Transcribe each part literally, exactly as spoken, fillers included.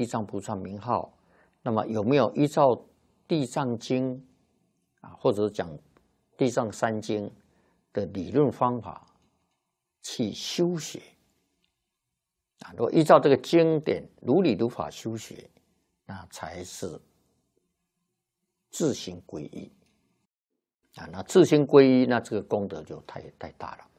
地藏菩萨名号，那么有没有依照《地藏经》啊，或者讲《地藏三经》的理论方法去修学啊？如果依照这个经典如理如法修学，那才是自行皈依啊。那自行皈依，那这个功德就太太大了。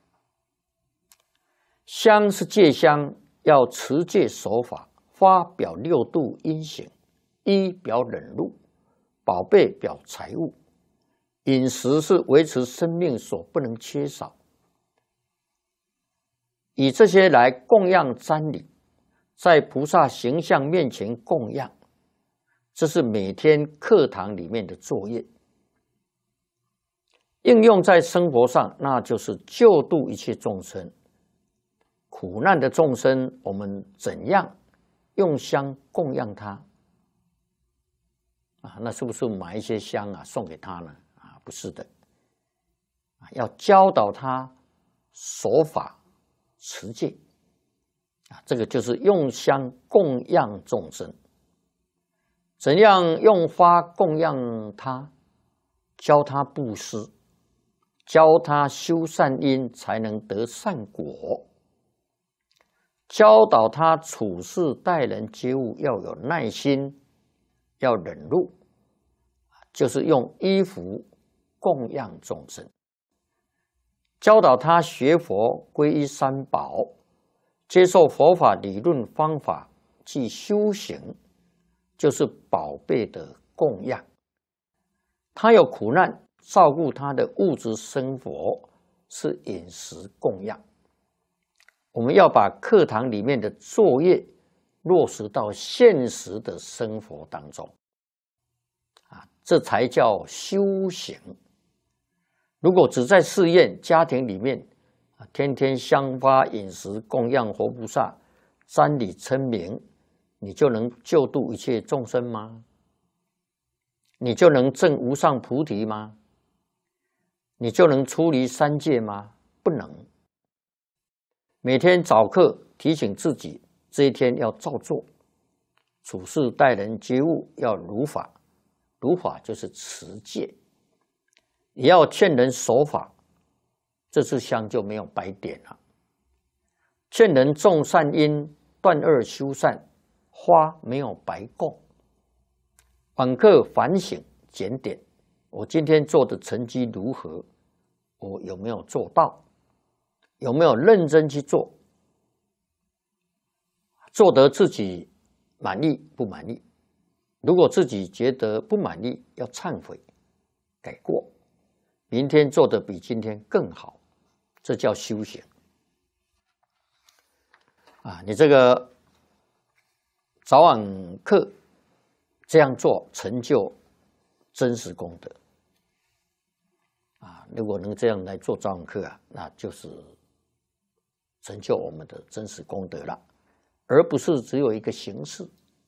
香是戒香，要持戒守法。发表六度因行，衣表忍辱，宝贝表财物，饮食是维持生命所不能缺少。以这些来供养瞻礼，在菩萨形象面前供养，这是每天课堂里面的作业。应用在生活上，那就是救度一切众生。苦难的众生，我们怎样用香供养他啊？那是不是买一些香啊送给他呢？啊，不是的，啊，要教导他守法持戒啊，这个就是用香供养众生。怎样用花供养他？教他布施，教他修善因，才能得善果。教导他处事待人接物要有耐心，要忍辱，就是用衣服供养众生。教导他学佛皈依三宝，接受佛法理论方法去修行，就是宝贝的供养。他有苦难，照顾他的物质生活是饮食供养。我们要把课堂里面的作业落实到现实的生活当中，啊，这才叫修行。如果只在寺院、家庭里面，天天香花饮食供养活菩萨、瞻礼称名，你就能救度一切众生吗？你就能证无上菩提吗？你就能出离三界吗？不能。每天早课提醒自己，这一天要照做，处事待人接物要如法，如法就是持戒，也要劝人守法，这支香就没有白点了。劝人种善因，断恶修善，花没有白供。晚课反省检点，我今天做的成绩如何？我有没有做到？有没有认真去做？做得自己满意不满意？如果自己觉得不满意，要忏悔改过，明天做得比今天更好，这叫修行啊！你这个早晚课这样做，成就真实功德啊！如果能这样来做早晚课啊，那就是成就我们的真实功德了，而不是只有一个形式。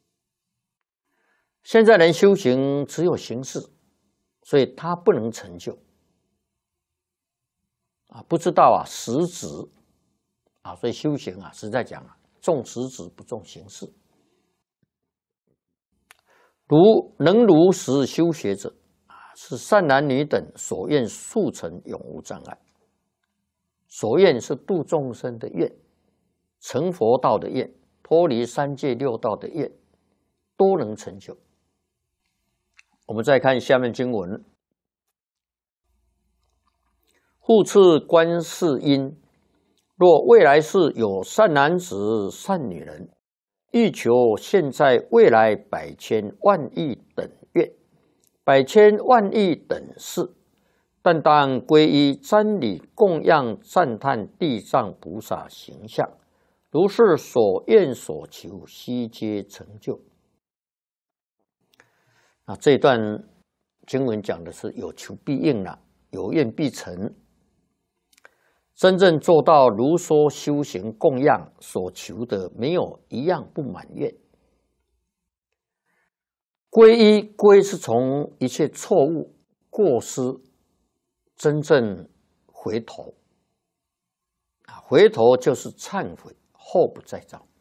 现在人修行只有形式，所以他不能成就啊，不知道啊实质啊，所以修行啊，实在讲啊，重实质不重形式。如能如实修学者啊，是善男女等所愿速成，永无障碍。所愿是度众生的愿，成佛道的愿，脱离三界六道的愿，都能成就。我们再看下面经文：复次观世音，若未来世有善男子、善女人，欲求现在未来百千万亿等愿，百千万亿等事，但当皈依瞻礼供养赞叹地藏菩萨形象，如是所愿所求，悉皆成就。啊，这段经文讲的是有求必应了，有愿必成。真正做到如说修行供养所求的，没有一样不满愿。皈依皈是从一切错误过失真正回头，回头就是忏悔，后不再造。